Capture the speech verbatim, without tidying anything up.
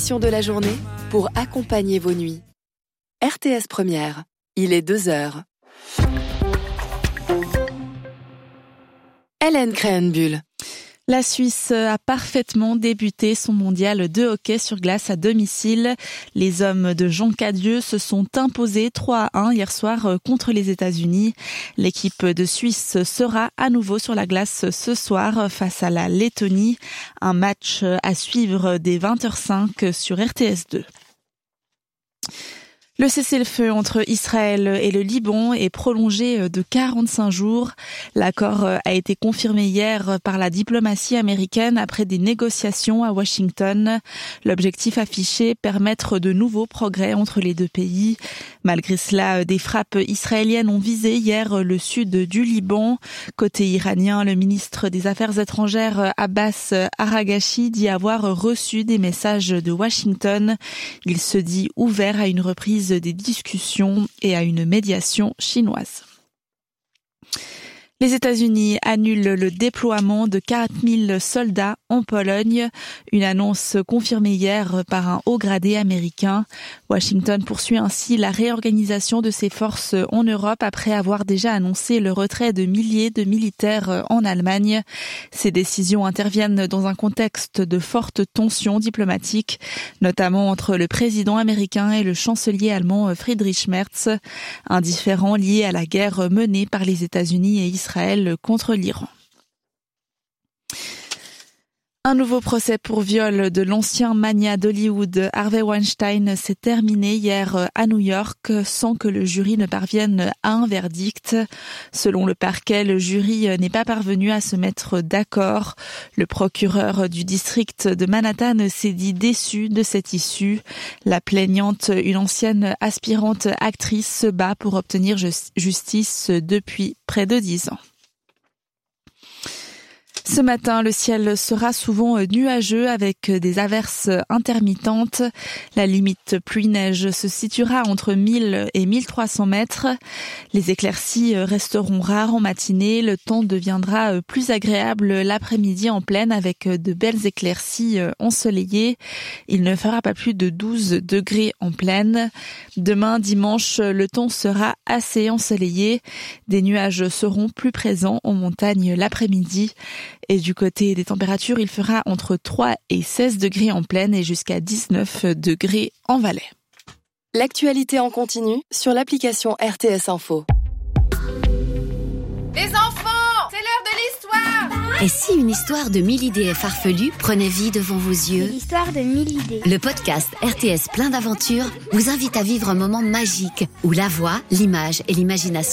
de la journée pour accompagner vos nuits. R T S Première, il est deux heures. Hélène Krenbuhl. La Suisse a parfaitement débuté son mondial de hockey sur glace à domicile. Les hommes de Jean Cadieux se sont imposés trois à un hier soir contre les États-Unis. L'équipe de Suisse sera à nouveau sur la glace ce soir face à la Lettonie. Un match à suivre dès vingt heures cinq sur R T S deux. Le cessez-le-feu entre Israël et le Liban est prolongé de quarante-cinq jours. L'accord a été confirmé hier par la diplomatie américaine après des négociations à Washington. L'objectif affiché, permettre de nouveaux progrès entre les deux pays. Malgré cela, des frappes israéliennes ont visé hier le sud du Liban. Côté iranien, le ministre des Affaires étrangères Abbas Araghachi dit avoir reçu des messages de Washington. Il se dit ouvert à une reprise des discussions et à une médiation chinoise. Les États-Unis annulent le déploiement de quatre mille soldats en Pologne, une annonce confirmée hier par un haut gradé américain. Washington poursuit ainsi la réorganisation de ses forces en Europe après avoir déjà annoncé le retrait de milliers de militaires en Allemagne. Ces décisions interviennent dans un contexte de fortes tensions diplomatiques, notamment entre le président américain et le chancelier allemand Friedrich Merz, un différend lié à la guerre menée par les États-Unis et Israël contre l'Iran. Un nouveau procès pour viol de l'ancien magnat d'Hollywood Harvey Weinstein s'est terminé hier à New York sans que le jury ne parvienne à un verdict. Selon le parquet, le jury n'est pas parvenu à se mettre d'accord. Le procureur du district de Manhattan s'est dit déçu de cette issue. La plaignante, une ancienne aspirante actrice, se bat pour obtenir justice depuis près de dix ans. Ce matin, le ciel sera souvent nuageux avec des averses intermittentes. La limite pluie-neige se situera entre mille et mille trois cents mètres. Les éclaircies resteront rares en matinée. Le temps deviendra plus agréable l'après-midi en plaine avec de belles éclaircies ensoleillées. Il ne fera pas plus de douze degrés en plaine. Demain, dimanche, le temps sera assez ensoleillé. Des nuages seront plus présents en montagne l'après-midi. Et du côté des températures, il fera entre trois et seize degrés en plaine et jusqu'à dix-neuf degrés en Valais. L'actualité en continu sur l'application R T S Info. Les enfants, c'est l'heure de l'histoire. Et si une histoire de mille idées farfelues prenait vie devant vos yeux ? C'est l'histoire de mille idées. Le podcast R T S plein d'aventures vous invite à vivre un moment magique où la voix, l'image et l'imagination